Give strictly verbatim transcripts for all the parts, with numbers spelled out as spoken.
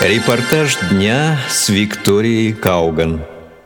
Репортаж дня с Викторией Кауган.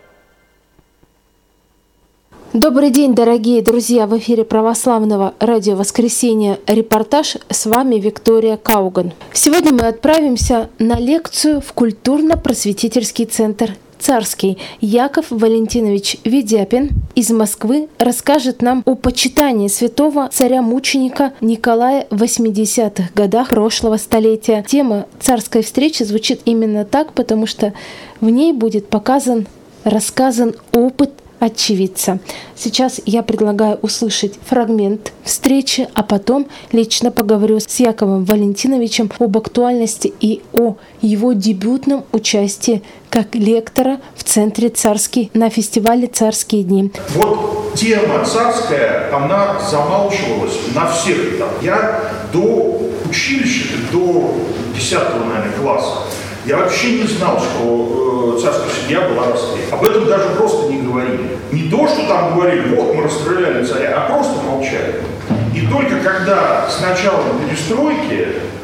Добрый день, дорогие друзья! В эфире православного радио «Воскресенье» репортаж. С вами Виктория Кауган. Сегодня мы отправимся на лекцию в культурно-просветительский центр «Царский». Яков Валентинович Ведяпин из Москвы расскажет нам о почитании святого царя-мученика Николая в восьмидесятых годах прошлого столетия. Тема царской встречи звучит именно так, потому что в ней будет показан, рассказан опыт очевидца. Сейчас я предлагаю услышать фрагмент встречи, а потом лично поговорю с Яковом Валентиновичем об актуальности и о его дебютном участии как лектора в Центре «Царский» на фестивале «Царские дни». Вот тема царская, она замалчивалась на всех этапах. Я до училища, до десятого, наверное, класса, я вообще не знал, что э, царская семья была расстреляна. Об этом даже просто не говорили. Не то, что там говорили, вот мы расстреляли царя, а просто молчали. И только когда с началом перестройки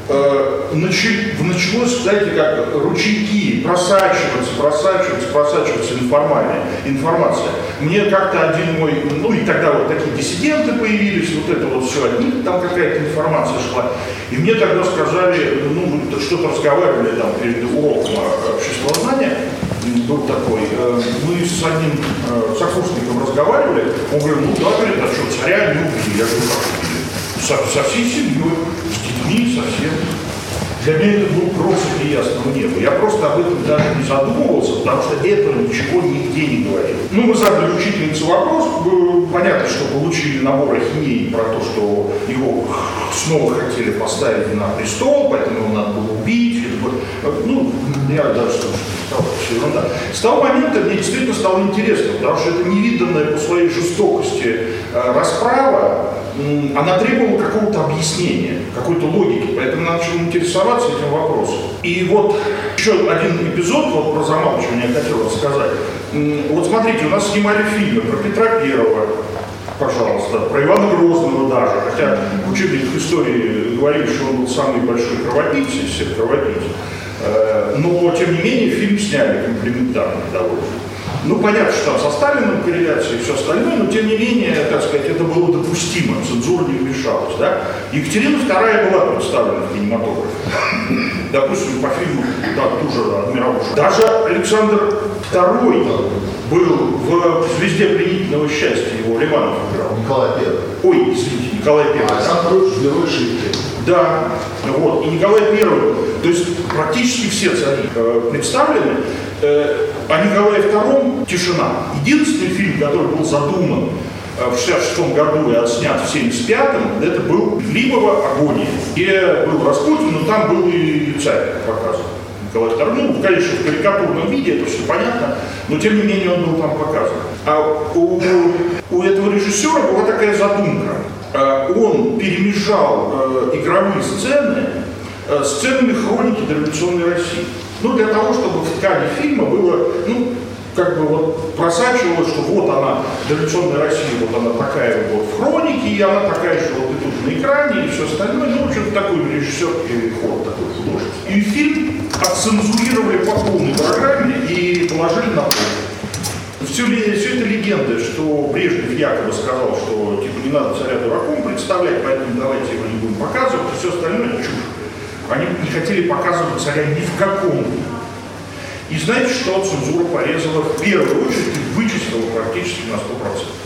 э, начали, началось, знаете, как ручейки просачиваться, просачиваться, просачиваться информация, информация. Мне как-то один мой, ну и тогда вот такие диссиденты появились, вот это вот все, от них там какая-то информация шла. И мне тогда сказали, ну, что-то разговаривали там перед уроком общественного знания, был такой, мы с одним сокурсником разговаривали, он говорит, ну да, говорит, а что, царя не убили? Я говорю, как убили? Со, со всей семьей, с детьми, совсем. Для меня это было просто неясного неба. Я просто об этом даже не задумывался, потому что этого ничего нигде не говорил. Ну, мы задали учительнице вопрос, понятно, что получили набор ахинеи про то, что его снова хотели поставить на престол, поэтому его надо было убить. Ну, я даже что все ерунда. С того момента мне действительно стало интересно, потому что это невиданная по своей жестокости расправа, она требовала какого-то объяснения, какой-то логики, поэтому я начал интересоваться этим вопросом. И вот еще один эпизод вот про замалчивание я хотел рассказать. Вот смотрите, у нас снимали фильмы про Петра Первого, пожалуйста, про Ивана Грозного даже, хотя в учебниках истории говорили, что он был самый большой кровопийца из всех кровопийц. Но, тем не менее, фильм сняли комплементарно довольно. Ну, понятно, что там со Сталиным корреляция и все остальное, но, тем не менее, так сказать, это было допустимо, цензура не вмешалась, да. Екатерина Вторая была представлена в кинематографе. Допустим, по фильму, да, тоже «Адмирал». Даже Александр Второй был в «Звезде пленительного счастья», его Ливанов играл. Николай Первый. Ой, извините, Николай Первый. А сам Второй — герой Шипки. Да, вот, и Николай Первый, то есть практически все цари э, представлены, э, а Николае Втором тишина. Единственный фильм, который был задуман э, в шестьдесят шестом году и отснят в семьдесят пятом, это был Глибова «Агония», где был Распутин, но там был и царь показан. Николай Второй, ну, конечно, в карикатурном виде, это все понятно, но тем не менее он был там показан. А у, у этого режиссера была такая задумка. Он перемежал э, игровые сцены э, сценами хроники дореволюционной России. Ну, для того, чтобы в ткани фильма было, ну, как бы вот просачивалось, что вот она, дореволюционная Россия, вот она такая вот в хронике, и она такая же вот и тут на экране, и все остальное. Ну, в общем, такой режиссерский ход, такой художественный. И фильм отцензурировали по полной программе и положили на полку. Все, все это легенда, что Брежнев якобы сказал, что типа не надо царя дураком представлять, поэтому давайте его не будем показывать, и все остальное это чушь. Они не хотели показывать царя ни в каком. И знаете, что цензура порезала в первую очередь и вычислила практически на сто процентов?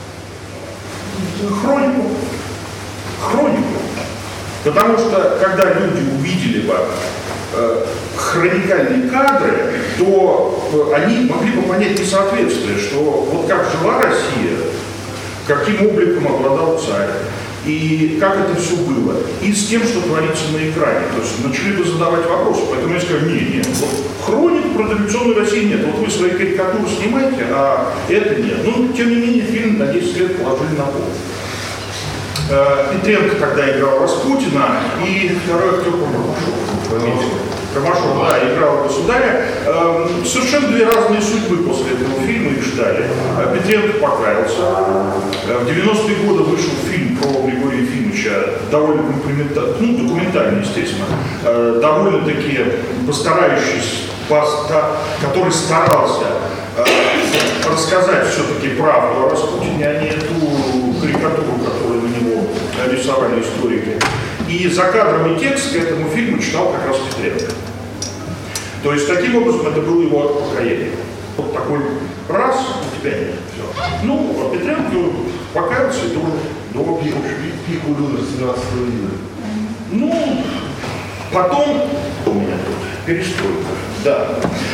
Хронику. Хронику. Потому что, когда люди увидели бы э, хроникальные кадры, то э, они могли бы понять несоответствие, что вот как жила Россия, каким обликом обладал царь, и как это все было, и с тем, что творится на экране. То есть начали бы задавать вопросы, поэтому я сказал, нет, нет, вот хроник про дореволюционную Россию нет, вот вы свои карикатуры снимаете, а это нет. Ну, тем не менее, фильм на десять лет положили на пол. Петренко тогда играл Распутина, и второй актер Ромашов. Ромашов, да, играл государя. Совершенно две разные судьбы после этого фильма их ждали. Петренко покаялся. В девяностые годы вышел фильм про Григория Ефимовича, довольно комплиментарный, ну, документальный, естественно, довольно-таки постарающийся, который старался рассказать все-таки правду о Распутине, а не ту карикатуру, которую на него рисовали историки. И закадровый текст к этому фильму читал как раз Петренко. То есть, таким образом, это было его покаяние. Вот такой раз, у тебя нет, все. Ну, а Петренко покаялся и тоже долго пил. Пик умер семнадцатого июля. Ну, потом у меня тут перестройка, да.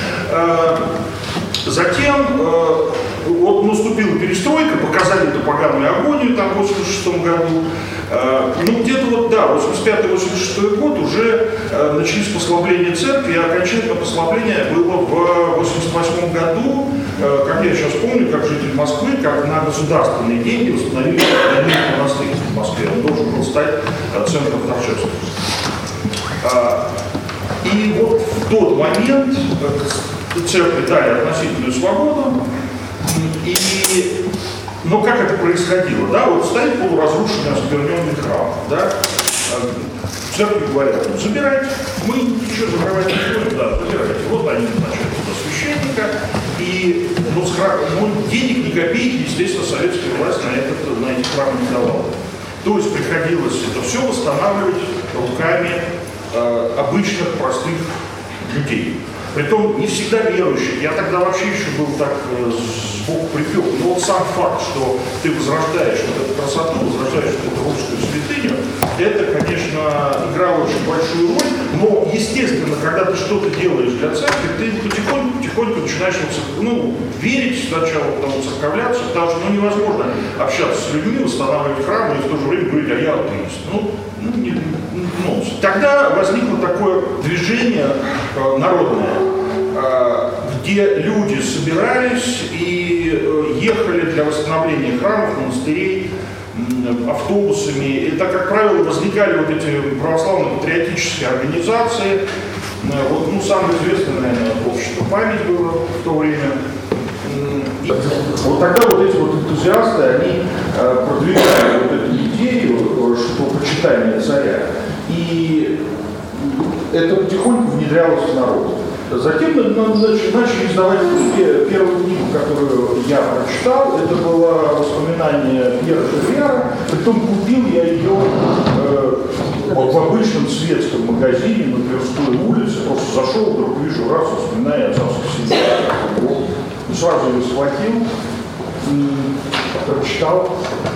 Затем вот наступила перестройка, показали эту поганую агонию там в восемьдесят шестом году. Ну, где-то вот, да, восемьдесят пятый — восемьдесят шестой год уже начались послабления церкви, и окончательное послабление было в восемьдесят восьмом году, как я сейчас помню, как житель Москвы, как на государственные деньги восстановили монастырь в Москве. Он должен был стать центром торжества. И вот в тот момент церкви дали относительную свободу, и, но как это происходило, да, вот стоит полуразрушенный оскверненный храм, да, церкви говорят, ну, забирайте, мы ничего закрывать не будем, да, забирайте, вот они назначают туда священника, и ну, ну, денег ни копейки, естественно, советская власть на, этот, на эти храмы не давала. То есть приходилось это все восстанавливать руками э, обычных, простых людей. Притом не всегда верующих. Я тогда вообще еще был так э, сбоку припек. Но вот сам факт, что ты возрождаешь вот эту красоту, возрождаешь вот эту русскую святыню, это, конечно, играло очень большую роль. Но, естественно, когда ты что-то делаешь для церкви, ты потихоньку-потихоньку начинаешь ну, верить сначала, потом церковляться, потому что ну, невозможно общаться с людьми, восстанавливать храмы и в то же время говорить, а я атеист. Ну, ну, не, ну, тогда возникло такое движение э, народное, э, где люди собирались и э, ехали для восстановления храмов, монастырей э, автобусами. И так, как правило, возникали вот эти православно-патриотические организации. Э, вот, ну, самое известное, наверное, общество «Память» было в то время. И вот тогда вот эти вот энтузиасты, они э, продвигали вот эту идею, что почитание царя. И это потихоньку внедрялось в народ. Затем начали издавать книги. Первую книгу, которую я прочитал, это было воспоминание Пьера Шевриара. Притом купил я ее э, в обычном светском магазине на Тверской улице. Просто зашел, вдруг вижу, раз, воспоминание отцовской семьи. Сразу ее схватил, прочитал.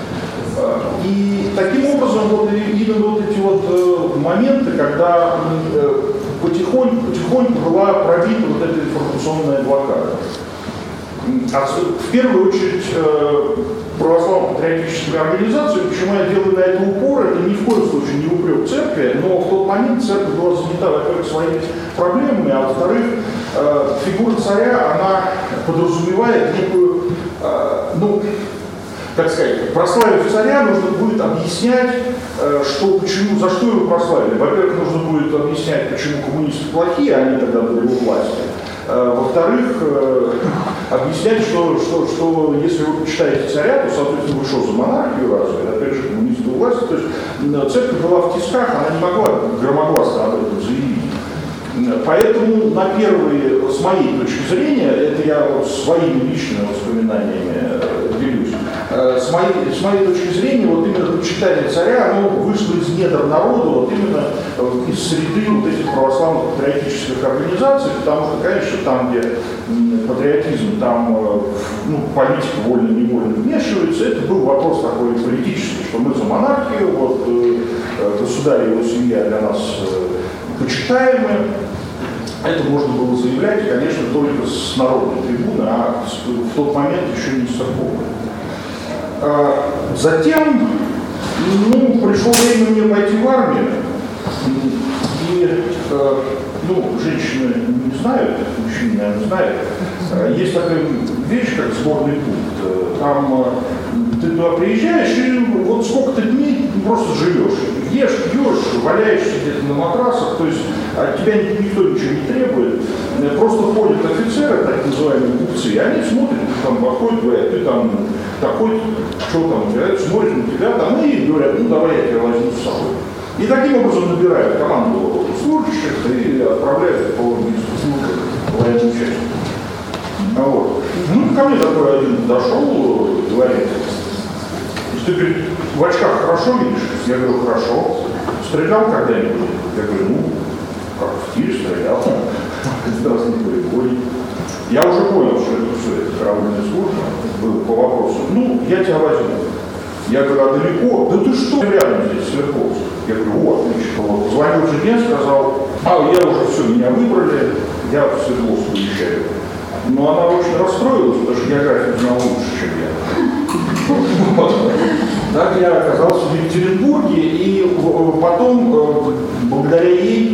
И таким образом вот именно вот эти вот э, моменты, когда э, потихоньку, потихоньку была пробита вот эта информационная блокада. А в первую очередь э, православно-патриотические организации, почему я делаю на это упор, это ни в коем случае не упрек церкви, но в тот момент церковь была занята, во-первых, своими проблемами, а во-вторых, э, фигура царя, она подразумевает некую, э, ну, как сказать, прославив царя, нужно будет объяснять, что, почему, за что его прославили. Во-первых, нужно будет объяснять, почему коммунисты плохие, они тогда были у власти. Во-вторых, объяснять, что, что, что если вы почитаете царя, то, соответственно, вы что, за монархию разве? Опять же, коммунисты у власти. То есть церковь была в тисках, она не могла громогласно об этом заявить. Поэтому на первые, с моей точки зрения, это я вот своими личными воспоминаниями делюсь, с моей, с моей точки зрения, вот именно почитание царя, оно вышло из недр народа, вот именно из среды вот этих православно-патриотических организаций, потому что, конечно, там, где патриотизм, там ну, политика вольно-невольно вмешивается, это был вопрос такой политический, что мы за монархию, вот государь и его семья для нас почитаемы. Это можно было заявлять, конечно, только с народной трибуны, а в тот момент еще не с церковной. Затем, ну, пришло время мне пойти в армию, и, ну, женщины не знают, мужчины, наверное, знают, есть такая вещь, как сборный пункт. Там ты туда приезжаешь, и вот сколько-то дней просто живешь. Ешь, пьешь, валяешься где-то на матрасах, то есть от тебя никто ничего не требует. Просто ходят офицеры, так называемые купцы, и они смотрят, ты там подходят, говорят, ты там такой, что там у тебя, смотрят на тебя там и говорят, ну давай я тебя возьму с собой. И таким образом набирают команду служащих и отправляют по месту службы в военную часть. Вот. Ну, ко мне такой один подошел, говорит, ты говорит, в очках хорошо видишь? Я говорю, хорошо. Стрелял когда-нибудь? Я говорю, ну, как в тире стрелял. Здравствуйте, полигоне. Я уже понял, что это все, это караульная служба, был по вопросу. Ну, я тебя возьму. Я говорю, а далеко? Да ты что, рядом здесь, Свердловск. Я говорю, вот, отлично. Вот. Позвонил жене, сказал, а, я уже все, меня выбрали, я в Свердловск уезжаю. Но она очень расстроилась, потому что географию знала лучше, чем я. Вот. Так я оказался в Екатеринбурге, и потом, благодаря ей,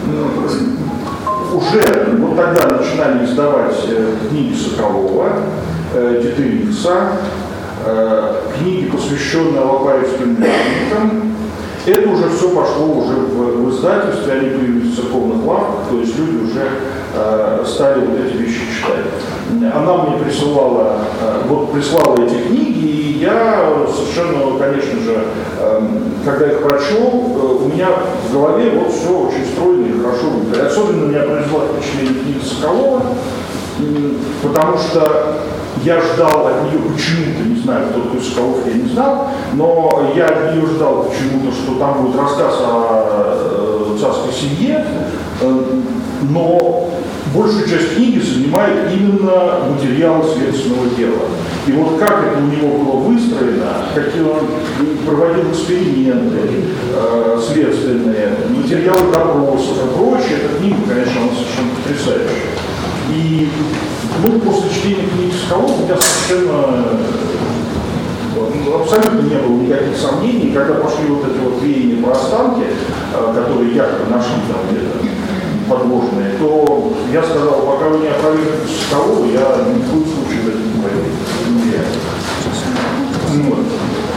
уже вот тогда начинали издавать книги Соколова, Тетерикса, книги, посвященные алапаевским мятежникам. Это уже все пошло уже в, в издательстве, они появились в церковных лавках, то есть люди уже э, стали вот эти вещи читать. Она мне присылала, э, вот прислала эти книги, и я совершенно, конечно же, э, когда их прочел, э, у меня в голове вот все очень стройно и хорошо выглядит. Особенно меня произвела впечатление книги Соколова, э, потому что я ждал от нее почему-то, не знаю, кто такой Соколов, я не знал, но я от нее ждал почему-то, что там будет рассказ о э, царской семье, э, но большую часть книги занимает именно материалы следственного дела. И вот как это у него было выстроено, какие он проводил эксперименты э, следственные, материалы допросов и прочее, эта книга, конечно, она совершенно потрясающая. И ну, после чтения книги Соколова у меня совершенно ну, абсолютно не было никаких сомнений. Когда пошли вот эти вот веяния про останки, которые якобы нашли там где-то подложные, то я сказал, пока вы не опровергнете Соколова, я ни в коем случае в это не поверю. Вот.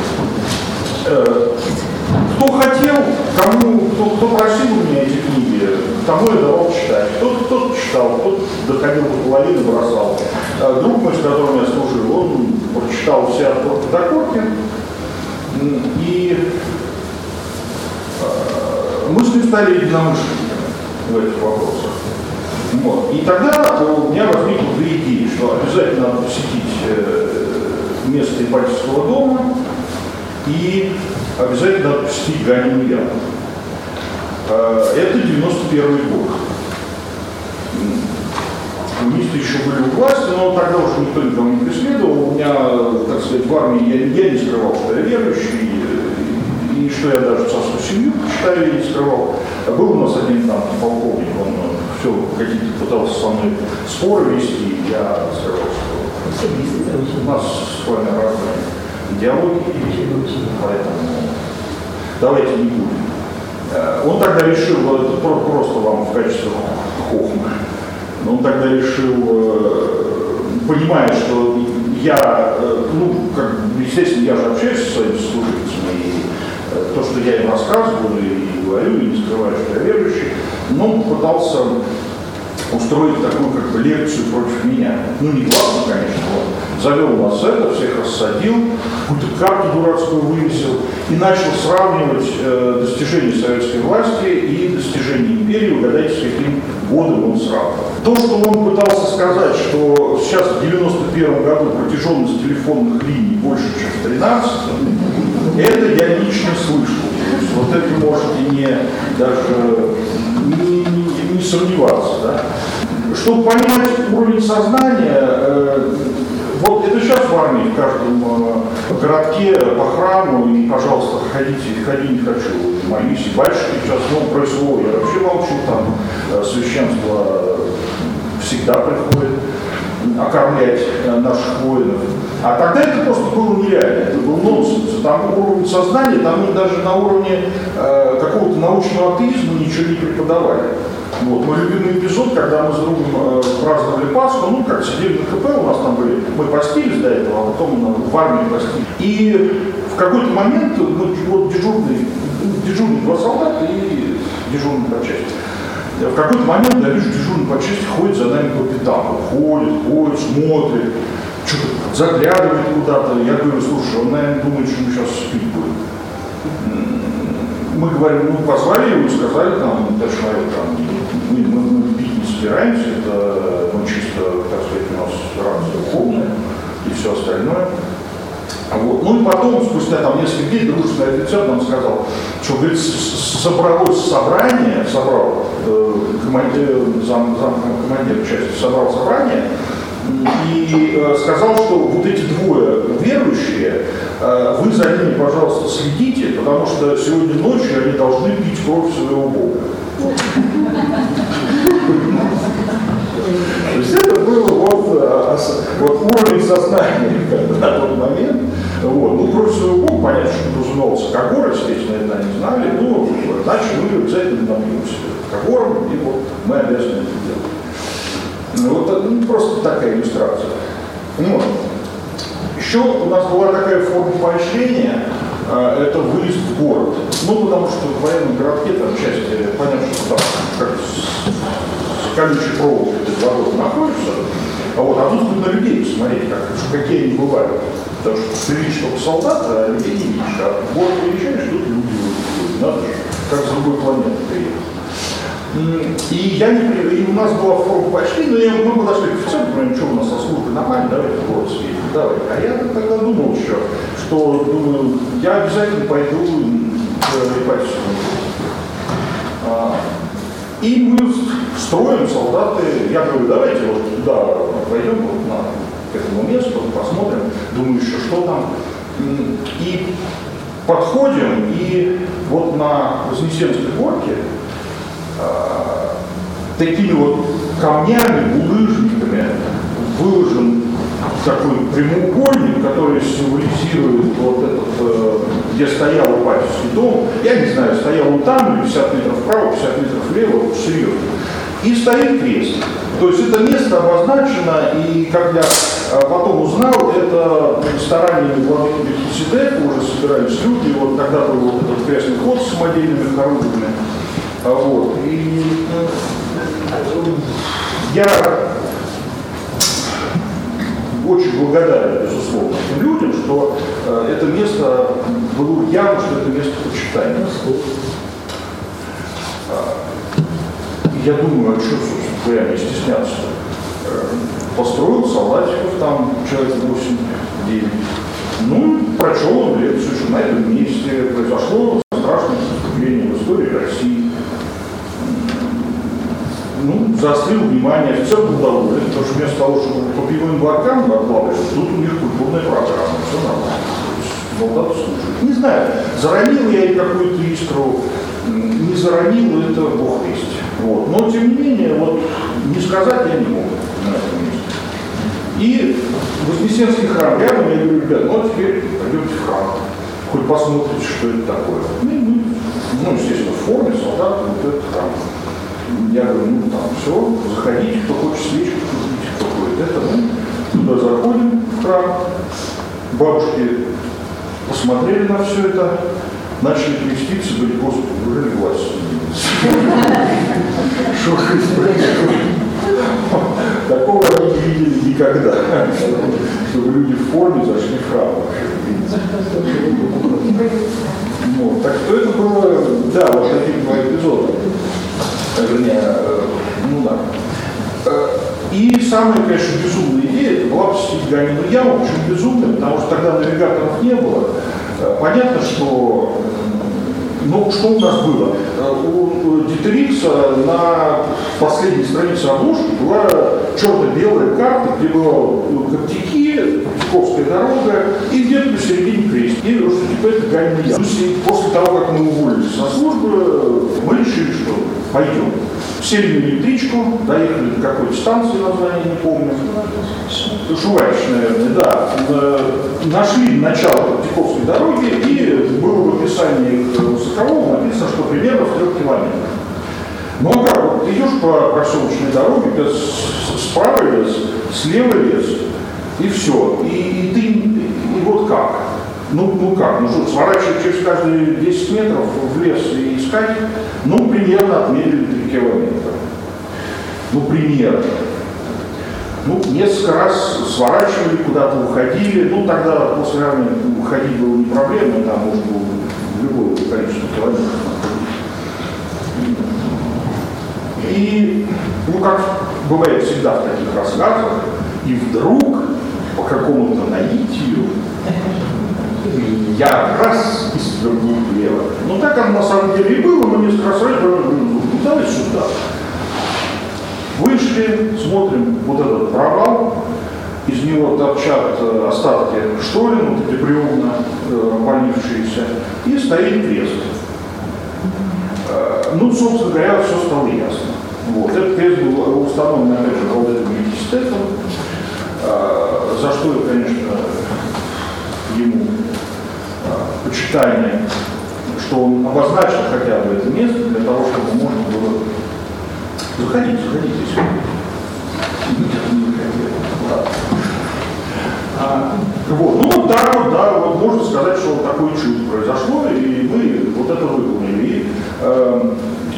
Кто хотел, кому, кто, кто просил у меня эти книги, тому я давал читать. Кто-то, кто-то читал, кто-то доходил до половины, бросал. Друг мой, с которым я служил, он прочитал все от корки до корки. И мы с ним стали единомышленниками в этих вопросах. Вот. И тогда у меня возникло две идеи, что обязательно надо посетить место Ипатьевского дома и обязательно надо посетить Ганину яму. Это девяносто первый год. Коммунисты еще были у власти, но тогда уже никто никого не преследовал. У меня, так сказать, в армии я, я не скрывал, что я верующий, и, и что я даже царскую семью почитаю, я не скрывал. Был у нас один там полковник, он все какие-то пытался со мной споры вести, я сказал, что у нас с вами разные идеологии, поэтому давайте не будем. Он тогда решил, это просто вам в качестве хохма, он тогда решил, понимая, что я, ну, как, естественно, я же общаюсь со своими служителями, и то, что я им рассказываю и говорю, и не скрываю, что я верующий, но он пытался устроить такую как бы лекцию против меня. Ну, не главное, конечно, вот. Завел нас это, всех рассадил, какую-то карту дурацкую вывесил и начал сравнивать э, достижения советской власти и достижения империи. Угадайте, с каким годом он сравнивал. То, что он пытался сказать, что сейчас в девяносто первом году протяженность телефонных линий больше, чем в тринадцатом, это я лично слышал. То есть вот это можете не даже не, не, не сомневаться. Да? Чтобы понимать уровень сознания, э, вот это сейчас в армии, в каждом э, городке по храму, и, пожалуйста, ходите, ходи, не хочу, молись, и батюшки сейчас, ну, происходит, я вообще молчу, там э, священство всегда приходит окормлять э, наших воинов. А тогда это просто было нереально, это был нонсенс. Там уровень сознания, там даже на уровне э, какого-то научного атеизма ничего не преподавали. Вот, мой любимый эпизод, когда мы с другом э, праздновали Пасху, ну, как сидели на КП, у нас там были, мы постились до этого, а потом в армии постились. И в какой-то момент, ну, вот дежурный, дежурный два солдата и дежурный по части. В какой-то момент я вижу, дежурный по части ходит за нами по пятам, ходит, ходит, смотрит. что-то заглядывает куда-то. Я говорю, слушай, он, наверное, думает, что мы сейчас спить будем. Мы говорим, ну, позвали его и сказали, там, да, человек, там, мы, мы, мы пить не собираемся, это, ну, чисто, так сказать, у нас рация духовная и все остальное. Вот. Ну и потом, спустя там несколько дней, дружественный офицер нам сказал, что, говорит, собралось собрание, собрал э, командир, зам, зам командир части, собрал собрание и э, сказал, что вот эти двое верующие, э, вы за ними, пожалуйста, следите, потому что сегодня ночью они должны пить кровь своего Бога. То есть это было вот, вот уровень сознания на тот момент. Вот. Ну, кровь своего Бога, понятно, что подразумевался Когор, естественно, это они знали, но иначе мы обязательно набьемся Когором, и вот мы обязаны это делать. Вот, ну, просто такая иллюстрация. Ну, еще у нас была такая форма поощрения, это выезд в город. Ну, потому что в военном городке там часть, понятно, что там как колючей проволокой без ворот находится, а, вот, а тут хоть на людей посмотреть, как, какие они бывают. Потому что ты видишь только солдат, а людей не видишь. А в город приезжаешь, тут люди выходят. Надо же, как с другой планеты приехать. И, я не, и у нас была форма почти, но я, мы подошли к офицеру, говорим, что у нас со службы нормально, давайте в город съездим, давай. А я тогда думал еще, что, думаю, я обязательно пойду в Ипатьевск. И мы строим, солдаты, я говорю, давайте вот туда пойдем, вот на, к этому месту, посмотрим, думаю, еще что там. И подходим, и вот на Вознесенской горке а, такими вот камнями, булыжниками выложен такой прямоугольник, который символизирует вот этот, где стоял Ипатьевский дом. Я не знаю, стоял он там, пятьдесят метров вправо, пятьдесят метров влево, серьезно. И стоит крест. То есть это место обозначено, и как я потом узнал, это стараниями владыки Мелхиседека уже собирались люди, вот тогда был вот этот крестный ход с самодельными хоругвями. Вот. И я очень благодарен, безусловно, этим людям, что э, это место было явно, что это место почитания. Я думаю, а что, собственно говоря, не стесняться? Построил солдатиков там человек восемь-девять. Ну, прочел он лекцию, что на этом месте произошло страшное преступление в истории России. Ну, заострил внимание, офицер был доволен, потому что вместо того, чтобы по пивным блокам докладывать, тут у них культурная программа, все нормально. Солдаты слушают. Не знаю, заронил я ей какую-то искру, не заронил, это Бог весть. Вот. Но, тем не менее, вот, не сказать я не могу на этом месте. И Вознесенский храм, я говорю, ребят, ну а теперь пойдемте в храм, хоть посмотрите, что это такое. Ну, ну естественно, в форме солдат, вот этот храм. Я говорю, ну там все, заходите, кто хочет свечку купить, кто хочет это, ну, туда заходим в храм, бабушки посмотрели на все это, начали креститься, говорят, Господи, уже власть. Что такого они не видели никогда, чтобы люди в форме зашли в храм. Ну, так что это было, да, вот таких два эпизода. Вернее, ну да. И самая, конечно, безумная идея, это была посетить Ганину яму. Почему безумная? Потому что тогда навигаторов не было. Понятно, что, ну, что у нас было? У Дитерикса на последней странице обложки была черно-белая карта, где было Коптики, Коптиковская дорога, и где-то посередине крест. И что типа это Ганина яма. После того, как мы уволились со службы, мы решили, что пойдем. Сели на электричку, доехали до какой-то станции, название не помню. Шуварич, наверное, да. Нашли начало Коптиковской дороги, и было в описании Высокового написано, что примерно в трех километрах. Ну а как, вот идешь по проселочной дороге, справа лес, слева лес, и все. И, и ты, и вот как? Ну, ну как, ну что, сворачивать через каждые десять метров в лес и искать? Ну, примерно отмерили три километра. Ну, примерно. Ну, несколько раз сворачивали, куда-то уходили. Ну, тогда после армии уходить было не проблема, там можно было любое количество километров. И, ну, как бывает всегда в таких рассказах, и вдруг по какому-то наитию я раз и свернул влево. Ну, так оно на самом деле и было, мы несколько раз ну, давай сюда. Вышли, смотрим вот этот провал, из него торчат остатки штолен, вот эти бревна, обвалившиеся, и стоит крест. Ну, собственно говоря, все стало ясно. Вот. Этот крест был установлен, опять же, Владимиром Великистетом, за что я, конечно, ему почитание, что он обозначил хотя бы это место для того, чтобы можно было заходить, заходите сюда. А, вот. Ну вот так вот, да, вот можно сказать, что такое чудо произошло, и мы вот это выполнили. И, э,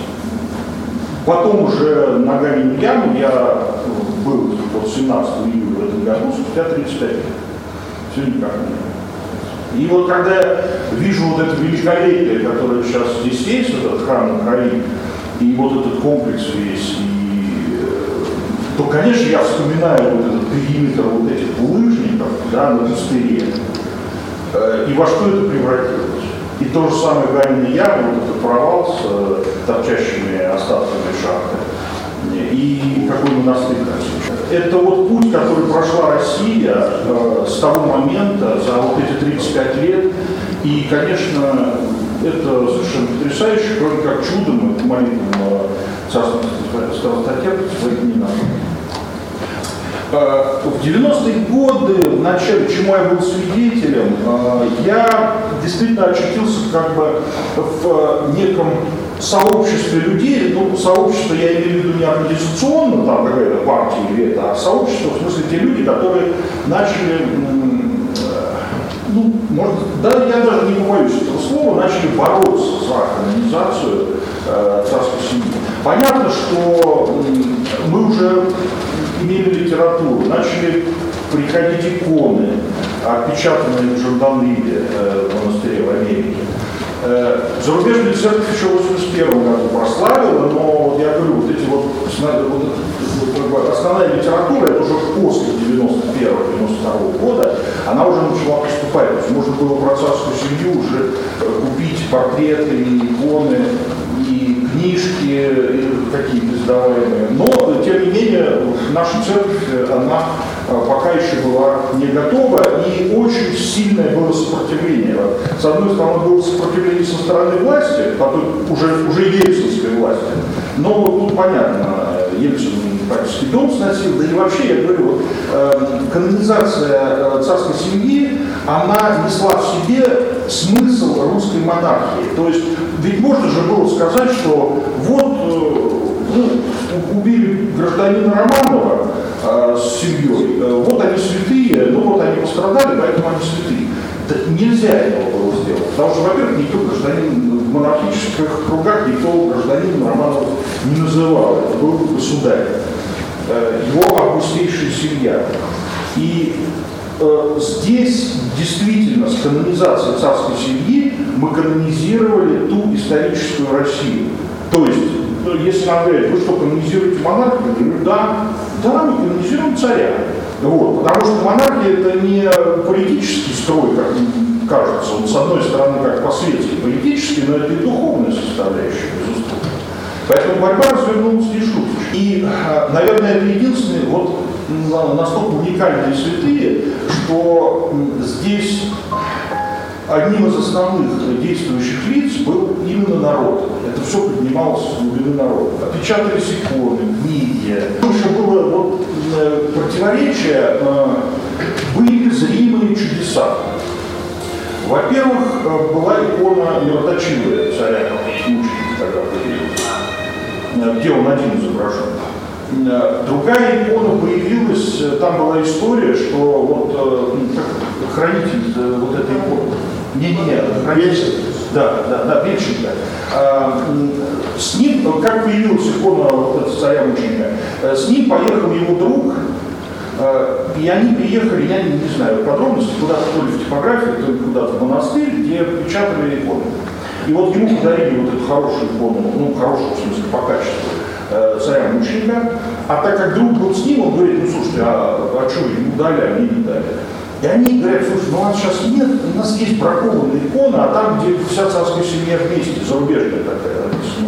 потом уже ногами не яму, я был вот семнадцатого июля в этом году, спустя тридцать пять лет. Все никак не. И вот когда я вижу вот это великолепие, которое сейчас здесь есть, этот храм на Украине, и вот этот комплекс весь, и, то, конечно, я вспоминаю вот этот периметр вот этих булыжников, да, на пустыре, и во что это превратилось. И то же самое Галина яма, вот этот провал с э, торчащими остатками шахты, и какой монастырь красивый. Это вот путь, который прошла Россия э, с того момента, за вот эти тридцать пять лет, и, конечно, это совершенно потрясающе, кроме как чудом, это молитвам царства Старостотерпца своих не надо. В девяностые годы, в начале, чему я был свидетелем, я действительно очутился как бы в неком сообществе людей, ну, сообщество я имею в виду не организационно, там какая-то партия или это, а сообщество, в смысле те люди, которые начали, ну, может, да, я даже не побоюсь этого слова, начали бороться за канонизацию э, царской семьи. Понятно, что мы уже имели литературу, начали приходить иконы, отпечатанные в Жорданвилле, э, в монастыре в Америке. Э, зарубежная церковь еще в восемьдесят первом году прославила, но я говорю, вот эти вот, вот основная литература, это уже после девяносто первого — девяносто второго года, она уже начала поступать. То есть можно было про царскую семью уже купить портреты, иконы, и книжки какие-то издаваемые. Но, тем не менее, наша церковь, она пока еще была не готова, и очень сильное было сопротивление. С одной стороны, было сопротивление со стороны власти, потом уже, уже ельцинской власти. Но тут понятно, Ельцин практически дом сносил, да и вообще, я говорю, вот, э, канонизация царской семьи, она несла в себе смысл русской монархии. То есть, ведь можно же было сказать, что вот, э, ну, убили гражданина Романова э, с семьей, э, вот они святые, ну вот они пострадали, поэтому они святые. Да нельзя этого было сделать, потому что, во-первых, никто гражданин в монархических кругах, никто гражданин Романова не называл, это был государь, э, его августейшая семья. И э, здесь действительно с канонизацией царской семьи мы канонизировали ту историческую Россию. То есть, если нам говорят, вы что, канонизируете монархию? Я говорю, да, да, мы канонизируем царя. Вот, потому что монархия это не политический строй, как кажется, он с одной стороны как по-светски политический, но это и духовная составляющая, безусловно. Поэтому борьба развернулась не шуточно. И, наверное, это единственные вот настолько уникальные святые, что здесь одним из основных действующих лиц был именно народ. Это все поднималось с глубины народа. Отпечатались иконы, книги. Еще было вот, противоречия, были зримые чудеса. Во-первых, была икона мироточивая царя, мученика тогда появилась, где он один изображен. Другая икона появилась, там была история, что вот хранитель вот этой иконы, не-не-не, хранитель, да, да, да, Вельченко. А, с ним, как появилась икона вот, царя мученика, с ним поехал его друг, И они приехали, я не, не знаю подробностей, куда-то то ли в типографию, то ли куда-то в монастырь, где печатали иконы. И вот ему подарили вот эту хорошую икону, ну, хорошую, в смысле, по качеству, царя-мученика. А так как друг был с ним, он говорит, ну, слушайте, а, а что, ему дали, а мне не дали. И они говорят, слушай, ну, у нас сейчас нет, у нас есть бракованная икона, а там, где вся царская семья вместе, зарубежная такая,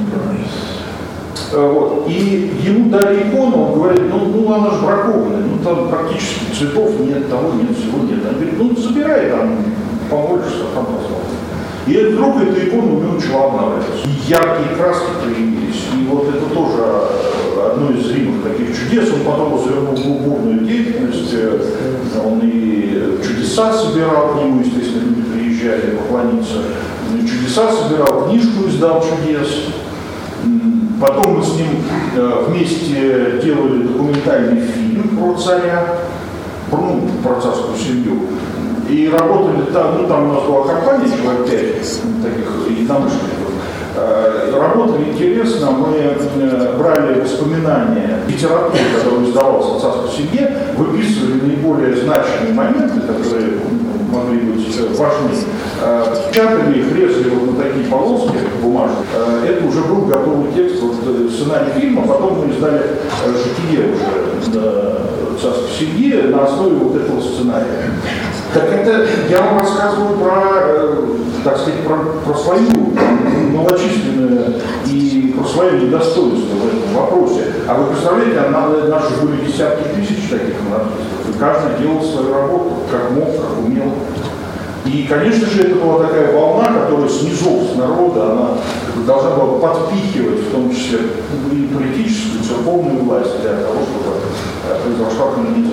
вот. И ему дали икону, он говорит, ну, ну она же бракованная, ну там практически цветов нет, того нет, всего нет. Он говорит, ну забирай там, помолишься, там посмотрим. И вдруг эта икона у него начала обновляться. И яркие краски появились, и вот это тоже одно из зримых таких чудес. Он потом развернул бурную деятельность, он и чудеса собирал, к нему, естественно, люди приезжали поклониться, чудеса собирал, книжку издал чудес. Потом мы с ним э, вместе делали документальный фильм про царя, про, ну, про царскую семью. И работали там, ну там у нас была компания, человек пять таких единомышленников. Э, работали интересно, мы э, брали воспоминания литературы, которая издавалась о царской семье, выписывали наиболее значимые моменты, которые могли быть важны, печатали их, резали вот на такие полоски бумажные. Это уже был готовый текст, вот, сценарий фильма, потом мы издали житие уже царской семьи на основе вот этого сценария. Так это я вам рассказываю про, так сказать, про, про свою малочисленную и про свое недостоинство в этом вопросе. А вы представляете, наши были десятки тысяч таких монархистов, и каждый делал свою работу, как мог, как умел. И, конечно же, это была такая волна, которая снизу, с народа, она должна была подпихивать, в том числе и политическую, и церковную власть для того, чтобы произошла канонизация.